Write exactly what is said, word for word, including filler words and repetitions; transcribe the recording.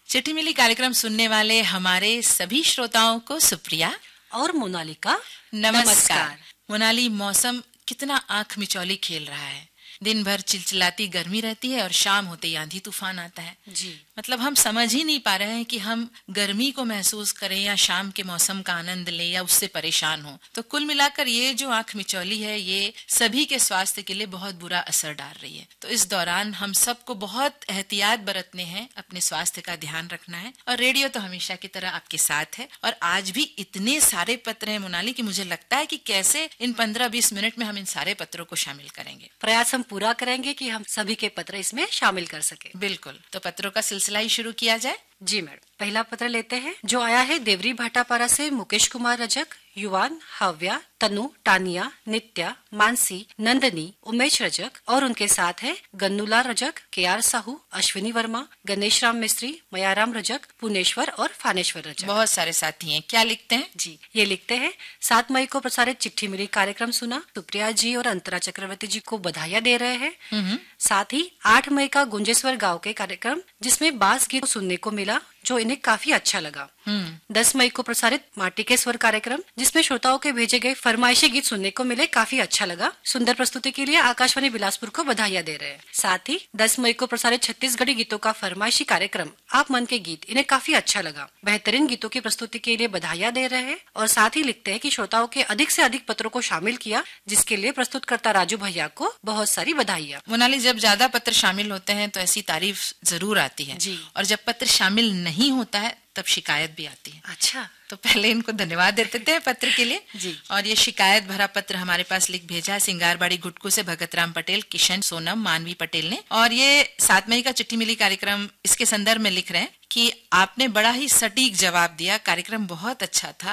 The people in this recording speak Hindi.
चिट्ठी मिली कार्यक्रम सुनने वाले हमारे सभी श्रोताओं को सुप्रिया और मोनालिका नमस्कार, नमस्कार। मोनाली, मौसम कितना आंख मिचौली खेल रहा है। दिन भर चिलचिलाती गर्मी रहती है और शाम होते ही आंधी तूफान आता है। जी मतलब हम समझ ही नहीं पा रहे हैं कि हम गर्मी को महसूस करें या शाम के मौसम का आनंद लें या उससे परेशान हो। तो कुल मिलाकर ये जो आंख मिचौली है ये सभी के स्वास्थ्य के लिए बहुत बुरा असर डाल रही है। तो इस दौरान हम सबको बहुत एहतियात बरतने हैं, अपने स्वास्थ्य का ध्यान रखना है। और रेडियो तो हमेशा की तरह आपके साथ है। और आज भी इतने सारे पत्र हैं मोनाली कि मुझे लगता है कि कैसे इन पंद्रह बीस मिनट में हम इन सारे पत्रों को शामिल करेंगे। प्रयास हम पूरा करेंगे कि हम सभी के पत्र इसमें शामिल कर सके। बिल्कुल, तो पत्रों का सिलसिला ही शुरू किया जाए। जी मैडम, पहला पत्र लेते हैं जो आया है देवरी भाटापारा से मुकेश कुमार रजक, युवान, हाव्या, तनु, टानिया, नित्या, मानसी, नंदनी, उमेश रजक और उनके साथ है गन्नूलाल रजक, के आर साहू, अश्विनी वर्मा, गणेश राम मिस्त्री, मयाराम रजक, पुनेश्वर और फानेश्वर रजक। बहुत सारे साथी हैं। क्या लिखते हैं? जी, ये लिखते हैं सात मई को प्रसारित चिट्ठी मिली कार्यक्रम सुना। सुप्रिया जी और अंतरा चक्रवर्ती जी को बधाइयाँ दे रहे हैं। साथ ही आठ मई का गुंजेश्वर गांव के कार्यक्रम जिसमें बास गीत सुनने को मिला जो इन्हें काफी अच्छा लगा। दस मई को प्रसारित माटी के स्वर कार्यक्रम जिसमें श्रोताओं के भेजे गए फरमाइशी गीत सुनने को मिले, काफी अच्छा लगा। सुंदर प्रस्तुति के लिए आकाशवाणी बिलासपुर को बधाइयाँ दे रहे हैं। साथ ही दस मई को प्रसारित छत्तीसगढ़ी गीतों का फरमाइशी कार्यक्रम आप मन के गीत इन्हें काफी अच्छा लगा। बेहतरीन गीतों की प्रस्तुति के लिए बधाइयाँ दे रहे हैं। और साथ ही लिखते हैं कि श्रोताओं के अधिक से अधिक पत्रों को शामिल किया जिसके लिए प्रस्तुतकर्ता राजू भैया को बहुत सारी बधाइयाँ। मोनाली, जब ज्यादा पत्र शामिल होते हैं तो ऐसी तारीफ जरूर आती है जी। और जब पत्र शामिल नहीं होता है तब शिकायत भी आती है। अच्छा, तो पहले इनको धन्यवाद देते थे पत्र के लिए। जी। और ये शिकायत भरा पत्र हमारे पास लिख भेजा है सिंगारबाड़ी गुटकू से भगत राम पटेल, किशन, सोनम, मानवी पटेल ने। और ये सात मई का चिट्ठी मिली कार्यक्रम इसके संदर्भ में लिख रहे हैं कि आपने बड़ा ही सटीक जवाब दिया, कार्यक्रम बहुत अच्छा था।